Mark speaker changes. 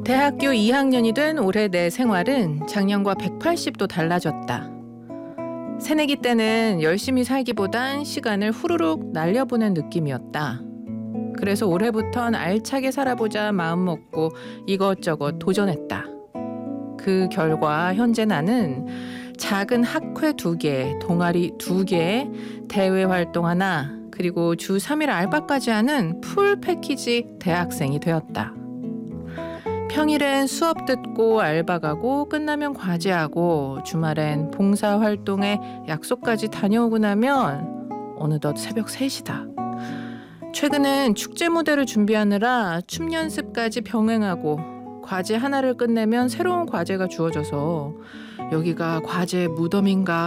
Speaker 1: 대학교 2학년이 된 올해 내 생활은 작년과 180도 달라졌다. 새내기 때는 열심히 살기보단 시간을 후루룩 날려보낸 느낌이었다. 그래서 올해부턴 알차게 살아보자 마음먹고 이것저것 도전했다. 그 결과 현재 나는 작은 학회 2개, 동아리 2개, 대외 활동 하나, 그리고 주 3일 알바까지 하는 풀 패키지 대학생이 되었다. 평일엔 수업 듣고 알바 가고 끝나면 과제하고 주말엔 봉사활동에 약속까지 다녀오고 나면 어느덧 새벽 3시다. 최근엔 축제 무대를 준비하느라 춤 연습까지 병행하고 과제 하나를 끝내면 새로운 과제가 주어져서 여기가 과제 무덤인가